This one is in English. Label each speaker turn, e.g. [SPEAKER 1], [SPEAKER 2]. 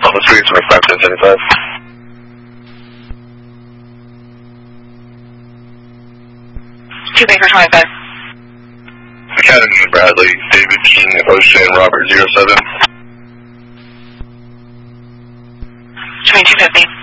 [SPEAKER 1] On the streets, 25-10-75.
[SPEAKER 2] Two Baker 25.
[SPEAKER 1] Academy, Bradley, David King, Ocean, Robert 07.
[SPEAKER 2] 2250.